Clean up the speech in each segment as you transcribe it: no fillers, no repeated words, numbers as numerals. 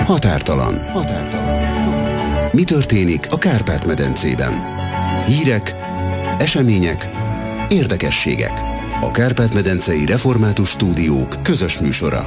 Határtalan. Mi történik a Kárpát-medencében? Hírek, események, érdekességek. A Kárpát-medencei Református Stúdiók közös műsora.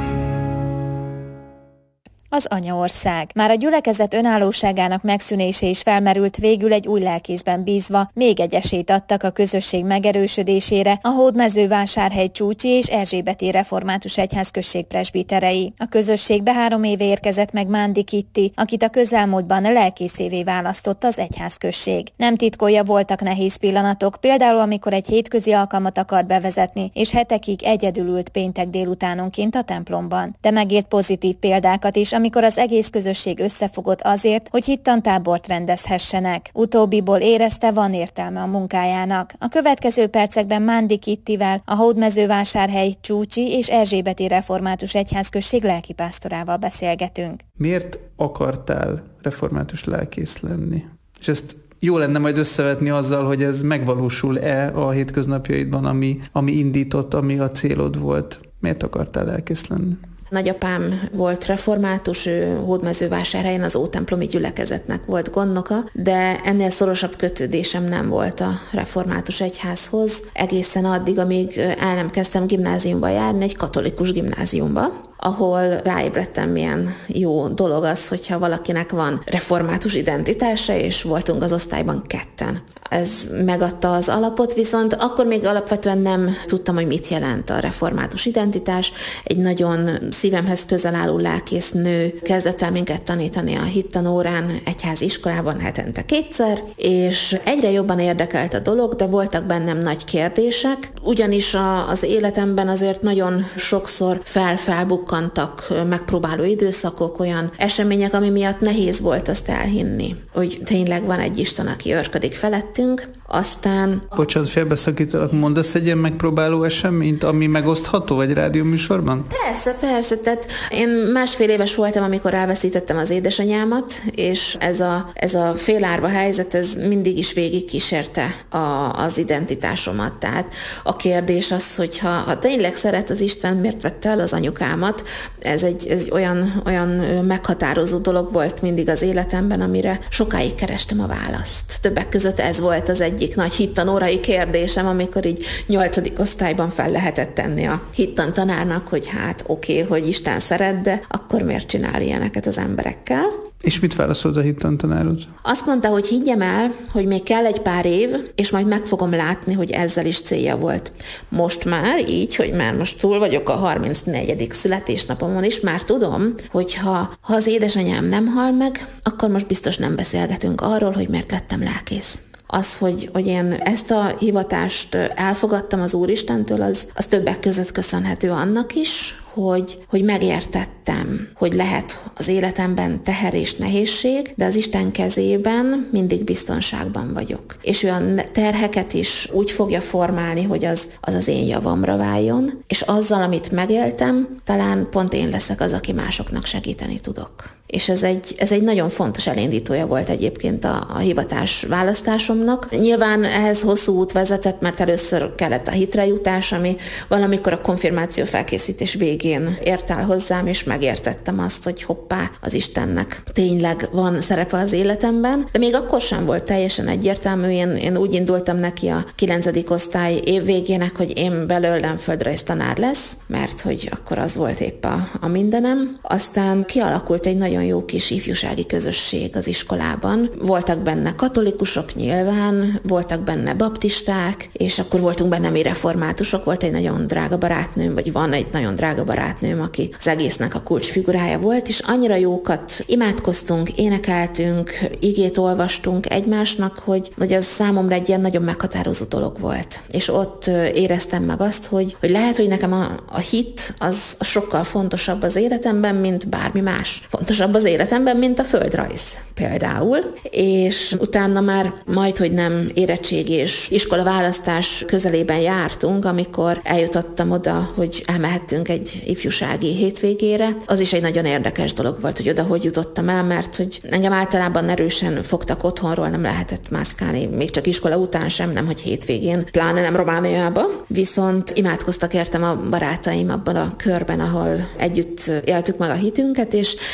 Az anyaország. Már a gyülekezet önállóságának megszűnése is felmerült, végül egy új lelkészben bízva még egy esélyt adtak a közösség megerősödésére a Hódmezővásárhely Csúcsi és Erzsébeti Református Egyházközség presbiterei. A közösségbe 3 éve érkezett meg Mándi Kitti, akit a közelmúltban lelkészévé választott az egyházközség. Nem titkolja, voltak nehéz pillanatok, például amikor egy hétközi alkalmat akart bevezetni, és hetekig egyedül ült péntek délutánonként a templomban. De megélt pozitív példákat is, amikor az egész közösség összefogott azért, hogy hittantábort rendezhessenek. Utóbbiból érezte, van értelme a munkájának. A következő percekben Mándi Kittivel, a Hódmezővásárhely Csúcsi és Erzsébeti Református Egyházközség lelkipásztorával beszélgetünk. Miért akartál református lelkész lenni? És ezt jó lenne majd összevetni azzal, hogy ez megvalósul-e a hétköznapjaidban, ami indított, ami a célod volt. Miért akartál lelkész lenni? Nagyapám volt református, ő Hódmezővásárhelyen az ótemplomi gyülekezetnek volt gondnoka, de ennél szorosabb kötődésem nem volt a református egyházhoz, egészen addig, amíg el nem kezdtem gimnáziumba járni, egy katolikus gimnáziumba, ahol ráébredtem, milyen jó dolog az, hogyha valakinek van református identitása, és voltunk az osztályban 2-en. Ez megadta az alapot, viszont akkor még alapvetően nem tudtam, hogy mit jelent a református identitás. Egy nagyon szívemhez közel álló lelkész nő kezdett el minket tanítani a hittanórán, egyházi iskolában hetente 2-szer, és egyre jobban érdekelt a dolog, de voltak bennem nagy kérdések, ugyanis az életemben azért nagyon sokszor felbukkantak megpróbáló időszakok, olyan események, ami miatt nehéz volt azt elhinni, hogy tényleg van egy Isten, aki őrködik felett. Aztán... Bocsánat, félbeszakítalak, mondasz egy ilyen megpróbáló eseményt, ami megosztható egy rádióműsorban? Persze. Tehát én 1,5 éves voltam, amikor elveszítettem az édesanyámat, és ez a félárva helyzet, ez mindig is végigkísérte az identitásomat. Tehát a kérdés az, hogy ha tényleg szeret az Isten, miért vette el az anyukámat? Ez egy olyan meghatározó dolog volt mindig az életemben, amire sokáig kerestem a választ. Többek között ez volt az egyik nagy hittanórai kérdésem, amikor így 8. osztályban fel lehetett tenni a hittantanárnak, hogy hát oké, hogy Isten szeret, de akkor miért csinál ilyeneket az emberekkel? És mit válaszolt a hittantanárod? Azt mondta, hogy higgyem el, hogy még kell egy pár év, és majd meg fogom látni, hogy ezzel is célja volt. Most már így, hogy már most túl vagyok a 34. születésnapomon is, már tudom, hogy ha az édesanyám nem hal meg, akkor most biztos nem beszélgetünk arról, hogy miért lettem lelkész. Az, hogy én ezt a hivatást elfogadtam az Úristentől, az többek között köszönhető annak is, hogy megértettem, hogy lehet az életemben teher és nehézség, de az Isten kezében mindig biztonságban vagyok. És olyan terheket is úgy fogja formálni, hogy az én javamra váljon, és azzal, amit megéltem, talán pont én leszek az, aki másoknak segíteni tudok. És ez egy nagyon fontos elindítója volt egyébként a hivatás választásomnak. Nyilván ehhez hosszú út vezetett, mert először kellett a hitre jutás, ami valamikor a konfirmáció felkészítés végén ért el hozzám, és megértettem azt, hogy hoppá, az Istennek tényleg van szerepe az életemben. De még akkor sem volt teljesen egyértelmű, én úgy indultam neki a 9. osztály évvégének, hogy én belőlem földrajztanár lesz, mert hogy akkor az volt épp a mindenem. Aztán kialakult egy nagyon jó kis ifjúsági közösség az iskolában. Voltak benne katolikusok nyilván, voltak benne baptisták, és akkor voltunk benne mi reformátusok. Volt egy nagyon drága barátnőm, vagy van egy nagyon drága barátnőm, aki az egésznek a kulcsfigurája volt, és annyira jókat imádkoztunk, énekeltünk, igét olvastunk egymásnak, hogy az számomra egy ilyen nagyon meghatározó dolog volt. És ott éreztem meg azt, hogy lehet, hogy nekem a hit az sokkal fontosabb az életemben, mint bármi más. Fontosabb az életemben, mint a földrajz például, és utána már majdhogy nem érettségi és iskolaválasztás közelében jártunk, amikor eljutottam oda, hogy elmehettünk egy ifjúsági hétvégére. Az is egy nagyon érdekes dolog volt, hogy oda hogy jutottam el, mert hogy engem általában erősen fogtak otthonról, nem lehetett mászkálni, még csak iskola után sem, nem hogy hétvégén, pláne nem Romániába. Viszont imádkoztak értem a barátaim abban a körben, ahol együtt éltük meg a hitünket, és minden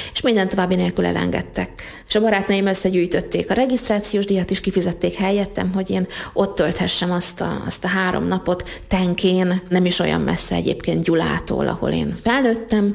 minden további nélkül elengedtek. És a barátnőim összegyűjtötték a regisztrációs díjat, és kifizették helyettem, hogy én ott tölthessem azt a 3 napot Tenkén, nem is olyan messze egyébként Gyulától, ahol én felnőttem,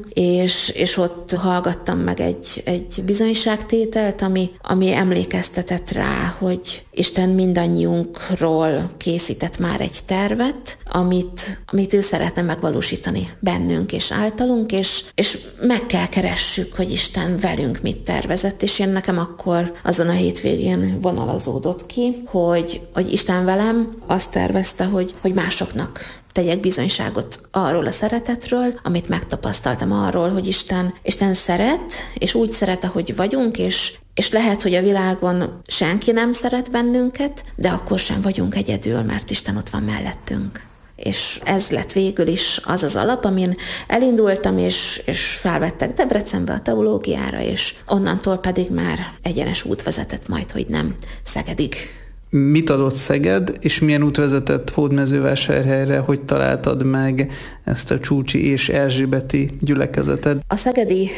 és ott hallgattam meg egy bizonyságtételt, ami emlékeztetett rá, hogy Isten mindannyiunkról készített már egy tervet, amit ő szeretne megvalósítani bennünk és általunk, és meg kell keressük, hogy Isten velünk mit tervezett, és én nekem akkor azon a hétvégén vonalazódott ki, hogy Isten velem azt tervezte, hogy másoknak tegyek bizonyságot arról a szeretetről, amit megtapasztaltam arról, hogy Isten szeret, és úgy szeret, ahogy vagyunk, és lehet, hogy a világon senki nem szeret bennünket, de akkor sem vagyunk egyedül, mert Isten ott van mellettünk. És ez lett végül is az alap, amin elindultam, és felvettek Debrecenbe a teológiára, és onnantól pedig már egyenes út vezetett majd, hogy nem Szegedig. Mit adott Szeged, és milyen út vezetett Hódmezővásárhelyre, hogy találtad meg ezt a Csúcsi és Erzsébeti gyülekezetet? A szegedi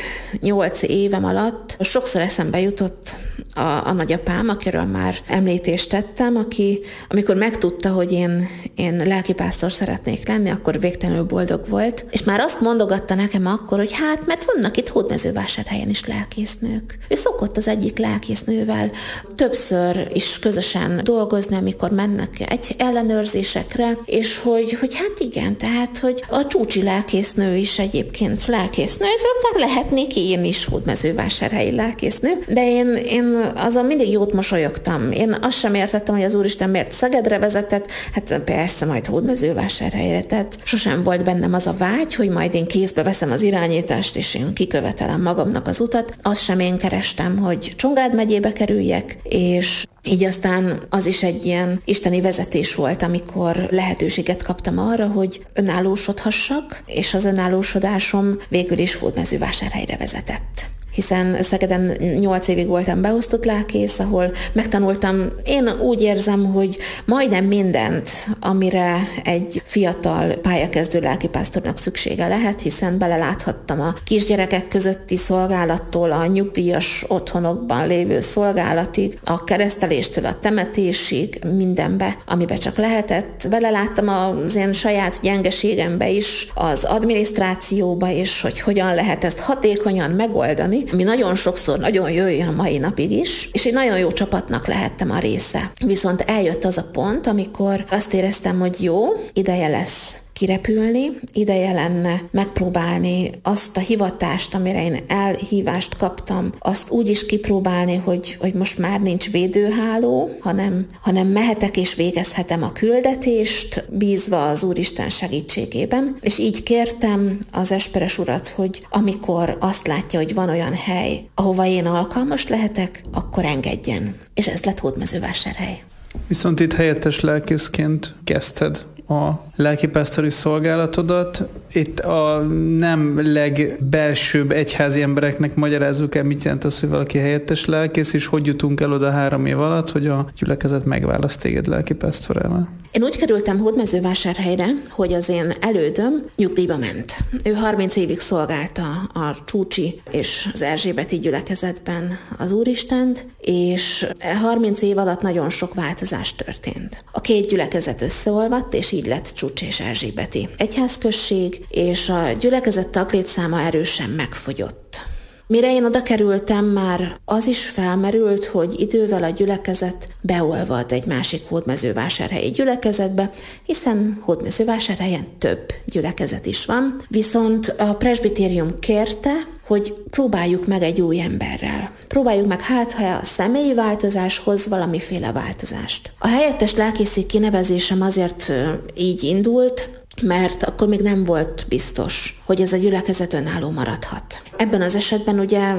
8 évem alatt sokszor eszembe jutott a nagyapám, akiről már említést tettem, aki amikor megtudta, hogy én lelkipásztor szeretnék lenni, akkor végtelenül boldog volt, és már azt mondogatta nekem akkor, hogy mert vannak itt Hódmezővásárhelyen is lelkésznők. Ő szokott az egyik lelkésznővel többször is közösen dolgozni, amikor mennek egy ellenőrzésekre, és hogy igen, tehát, hogy a Csúcsi lelkésznő is egyébként lelkésznő, és lehetnék én is Hódmezővásárhelyi lelkésznő, de én azon mindig jót mosolyogtam. Én azt sem értettem, hogy az Úristen miért Szegedre vezetett, hát persze majd Hódmezővásárhelyre, tehát sosem volt bennem az a vágy, hogy majd én kézbe veszem az irányítást, és én kikövetelem magamnak az utat. Azt sem én kerestem, hogy Csongrád megyébe kerüljek, és így aztán az is egy ilyen isteni vezetés volt, amikor lehetőséget kaptam arra, hogy önállósodhassak, és az önállósodásom végül is Hódmezővásárhelyre vezetett. Hiszen Szegeden 8 évig voltam beosztott lelkész, ahol megtanultam, én úgy érzem, hogy majdnem mindent, amire egy fiatal pályakezdő lelkipásztornak szüksége lehet, hiszen beleláthattam a kisgyerekek közötti szolgálattól, a nyugdíjas otthonokban lévő szolgálatig, a kereszteléstől a temetésig, mindenbe, amibe csak lehetett. Beleláttam az én saját gyengeségembe is, az adminisztrációba is, hogy hogyan lehet ezt hatékonyan megoldani, ami nagyon sokszor nagyon jöjjön a mai napig is, és egy nagyon jó csapatnak lehettem a része. Viszont eljött az a pont, amikor azt éreztem, hogy jó, ideje lesz kirepülni, ideje lenne megpróbálni azt a hivatást, amire én elhívást kaptam, azt úgy is kipróbálni, hogy most már nincs védőháló, hanem mehetek és végezhetem a küldetést, bízva az Úristen segítségében. És így kértem az Esperes urat, hogy amikor azt látja, hogy van olyan hely, ahova én alkalmas lehetek, akkor engedjen. És ez lett Hódmezővásárhely. Viszont itt helyettes lelkészként kezdted a lelkipásztori szolgálatodat. Itt a nem legbelsőbb egyházi embereknek magyarázzuk el, mit jelent az, hogy valaki helyettes lelkész, és hogy jutunk el oda 3 év alatt, hogy a gyülekezet megválaszt téged lelkipásztorává. Én úgy kerültem Hódmezővásárhelyre, hogy az én elődöm nyugdíjba ment. Ő 30 évig szolgálta a Csúcsi és az Erzsébeti gyülekezetben az Úristent, és 30 év alatt nagyon sok változás történt. A 2 gyülekezet összeolvadt, és így lett Csúcsi és Erzsébeti egyházközség, és a gyülekezet taglétszáma erősen megfogyott. Mire én oda kerültem, már az is felmerült, hogy idővel a gyülekezet beolvad egy másik hódmezővásárhelyi gyülekezetbe, hiszen Hódmezővásárhelyen több gyülekezet is van, viszont a presbitérium kérte, hogy próbáljuk meg egy új emberrel. Próbáljuk meg ha a személyi változáshoz valamiféle változást. A helyettes lelkészi kinevezésem azért így indult, mert akkor még nem volt biztos, hogy ez a gyülekezet önálló maradhat. Ebben az esetben ugye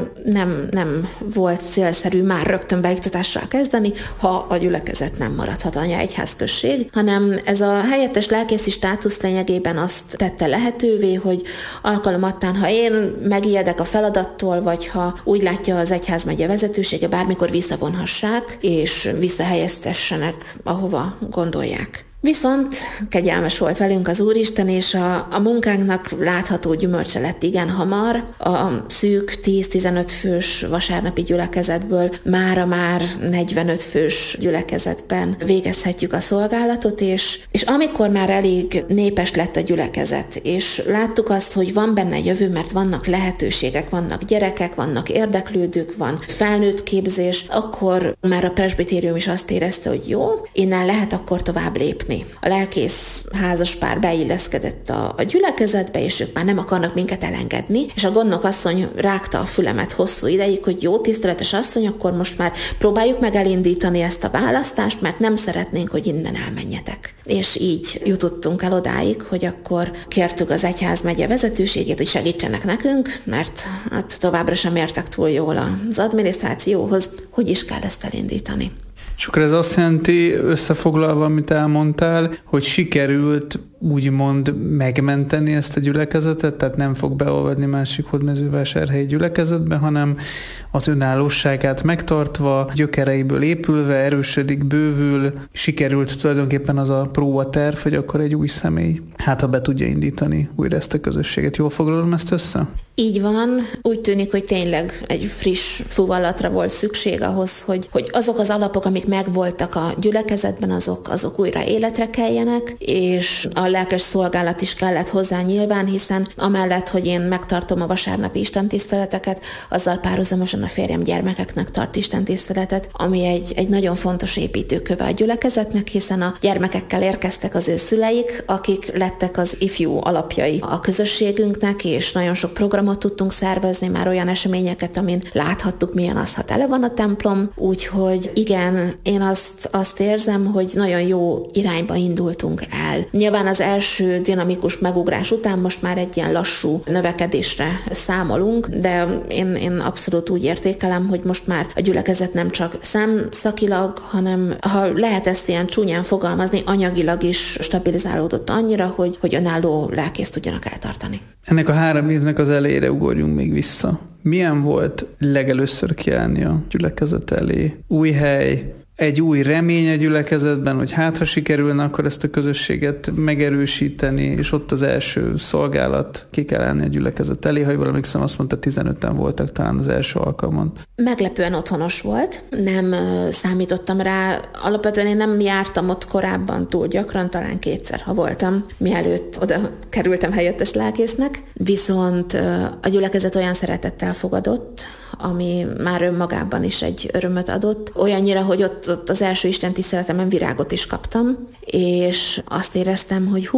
nem volt célszerű már rögtön beiktatással kezdeni, ha a gyülekezet nem maradhat anyaegyházközség, hanem ez a helyettes lelkészi státusz lényegében azt tette lehetővé, hogy alkalomattán, ha én megijedek a feladattól, vagy ha úgy látja az egyházmegye vezetősége, bármikor visszavonhassák, és visszahelyeztessenek, ahova gondolják. Viszont kegyelmes volt velünk az Úristen, és a munkánknak látható gyümölcse lett igen hamar. A szűk 10-15 fős vasárnapi gyülekezetből mára már 45 fős gyülekezetben végezhetjük a szolgálatot, és amikor már elég népes lett a gyülekezet, és láttuk azt, hogy van benne jövő, mert vannak lehetőségek, vannak gyerekek, vannak érdeklődők, van felnőtt képzés, akkor már a presbitérium is azt érezte, hogy jó, innen lehet akkor tovább lépni. A lelkész házaspár beilleszkedett a gyülekezetbe, és ők már nem akarnak minket elengedni, és a gondnok asszony rágta a fülemet hosszú ideig, hogy jó, tiszteletes asszony, akkor most már próbáljuk meg elindítani ezt a választást, mert nem szeretnénk, hogy innen elmenjetek. És így jutottunk el odáig, hogy akkor kértük az egyházmegye vezetőségét, hogy segítsenek nekünk, mert hát továbbra sem értek túl jól az adminisztrációhoz, hogy is kell ezt elindítani. És akkor ez azt jelenti, összefoglalva, amit elmondtál, hogy sikerült úgymond megmenteni ezt a gyülekezetet, tehát nem fog beolvadni másik hódmezővásárhelyi gyülekezetbe, hanem az önállóságát megtartva, gyökereiből épülve, erősödik, bővül, sikerült tulajdonképpen az a próbaterv, hogy akkor egy új személy ha be tudja indítani újra ezt a közösséget. Jól foglalom ezt össze? Így van. Úgy tűnik, hogy tényleg egy friss fuvallatra volt szükség ahhoz, hogy azok az alapok, amik megvoltak a gyülekezetben, azok újra életre keljenek, és a lelkes szolgálat is kellett hozzá nyilván, hiszen amellett, hogy én megtartom a vasárnapi istentiszteleteket, azzal párhuzamosan a férjem gyermekeknek tart istentiszteletet, ami egy nagyon fontos építőköve a gyülekezetnek, hiszen a gyermekekkel érkeztek az ő szüleik, akik lettek az ifjú alapjai a közösségünknek, és nagyon sok programot tudtunk szervezni, már olyan eseményeket, amin láthattuk, milyen az, ha tele van a templom, úgyhogy igen, én azt érzem, hogy nagyon jó irányba indultunk el. Nyilván az első dinamikus megugrás után most már egy ilyen lassú növekedésre számolunk, de én abszolút úgy értékelem, hogy most már a gyülekezet nem csak szemszakilag, hanem ha lehet ezt ilyen csúnyán fogalmazni, anyagilag is stabilizálódott annyira, hogy önálló lelkészt tudjanak eltartani. Ennek a 3 évnek az elejére ugorjunk még vissza. Milyen volt legelőször kiállni a gyülekezet elé? Új hely, egy új remény a gyülekezetben, hogy ha sikerülne, akkor ezt a közösséget megerősíteni, és ott az első szolgálat, ki kell állni a gyülekezet elé. Ha jól emlékszem, azt mondta, 15-en voltak talán az első alkalmon. Meglepően otthonos volt, nem számítottam rá. Alapvetően én nem jártam ott korábban túl gyakran, talán 2-szer, ha voltam, mielőtt oda kerültem helyettes lelkésznek. Viszont a gyülekezet olyan szeretettel fogadott, ami már önmagában is egy örömöt adott. Olyannyira, hogy ott az első istentiszteletemen virágot is kaptam, és azt éreztem, hogy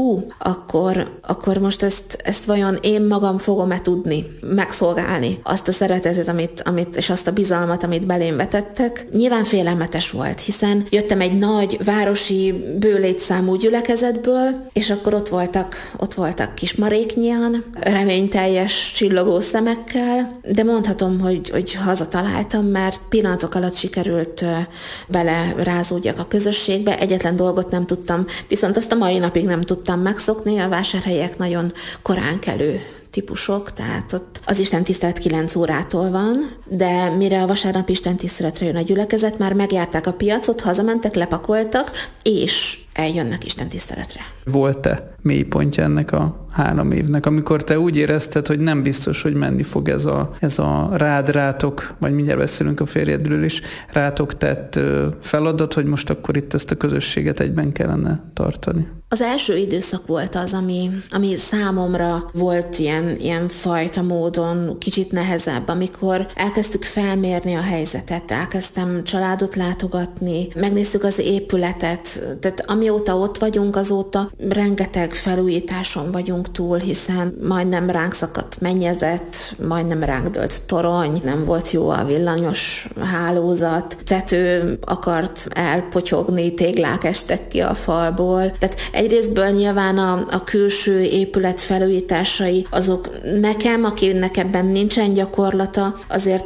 akkor most ezt vajon én magam fogom-e tudni megszolgálni? Azt a szeretetet, amit és azt a bizalmat, amit belém vetettek. Nyilván félelmetes volt, hiszen jöttem egy nagy városi bőlétszámú gyülekezetből, és akkor ott voltak kis maréknyian, reményteljes csillogó szemekkel, de mondhatom, hogy hazataláltam, mert pillanatok alatt sikerült belerázódjak a közösségbe. Egyetlen dolgot nem tudtam, viszont azt a mai napig nem tudtam megszokni. A vásárhelyiek nagyon korán kelő típusok, tehát ott az istentisztelet 9 órától van, de mire a vasárnap istentiszteletre jön a gyülekezet, már megjárták a piacot, hazamentek, lepakoltak, és eljönnek istentiszteletre. Volt-e mélypontja ennek a 3 évnek, amikor te úgy érezted, hogy nem biztos, hogy menni fog ez a rátok, vagy mindjárt beszélünk a férjedről is, rátok tett feladat, hogy most akkor itt ezt a közösséget egyben kellene tartani? Az első időszak volt az, ami számomra volt ilyen fajta módon kicsit nehezebb, amikor elkezdtük felmérni a helyzetet, elkezdtem családot látogatni, megnéztük az épületet, tehát amióta ott vagyunk, azóta rengeteg felújításon vagyunk túl, hiszen majdnem ránk szakadt mennyezet, majdnem ránk dőlt torony, nem volt jó a villanyos hálózat, tető akart elpotyogni, téglák estek ki a falból. Tehát egyrésztből nyilván a külső épület felújításai, azok nekem, akinek ebben nincsen gyakorlata, azért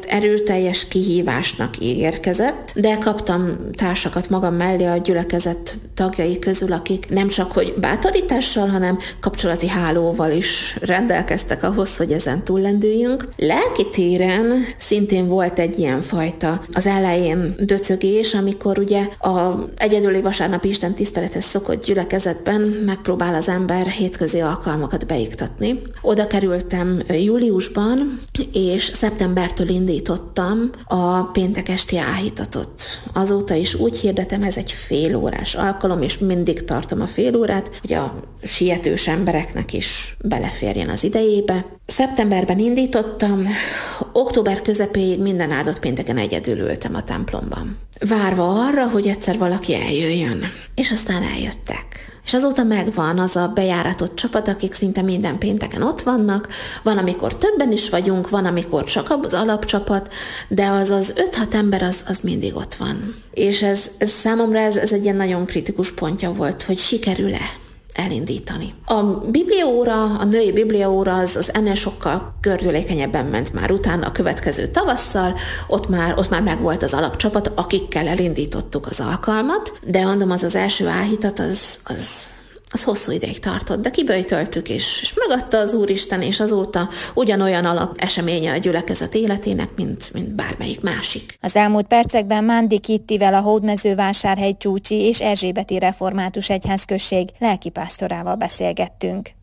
erőteljes kihívásnak ígérkezett, de kaptam társakat magam mellé a gyülekezet tagjai közül, akik nem csak hogy bátorítással, hanem kapcsolati hálóval is rendelkeztek ahhoz, hogy ezen túllendüljünk. Lelki téren szintén volt egy ilyen fajta az elején döcögés, amikor ugye a egyedüli vasárnapi Isten tisztelethez szokott gyülekezetben megpróbál az ember hétközi alkalmakat beiktatni. Oda kerültem júliusban, és szeptembertől indítottam a péntek esti áhítatot. Azóta is úgy hirdetem, ez egy félórás alkalom, és mindig tartom a fél órát, hogy a sietős embereknek is beleférjen az idejébe. Szeptemberben indítottam, október közepéig minden áldott pénteken egyedül ültem a templomban. Várva arra, hogy egyszer valaki eljöjjön. És aztán eljöttek. És azóta megvan az a bejáratott csapat, akik szinte minden pénteken ott vannak, van, amikor többen is vagyunk, van, amikor csak az alapcsapat, de az 5-6 ember az mindig ott van. És ez számomra ez egy ilyen nagyon kritikus pontja volt, hogy sikerül-e elindítani. A bibliaóra, a női bibliaóra az ennél sokkal gördülékenyebben ment már utána a következő tavasszal, ott már megvolt az alapcsapat, akikkel elindítottuk az alkalmat, de mondom, az első áhítat az hosszú ideig tartott, de kiböjtöltük, és megadta az Úristen, és azóta ugyanolyan alap eseménye a gyülekezet életének, mint bármelyik másik. Az elmúlt percekben Mándi Kittivel, a Hódmezővásárhely Csúcsi és Erzsébeti Református Egyházközség lelkipásztorával beszélgettünk.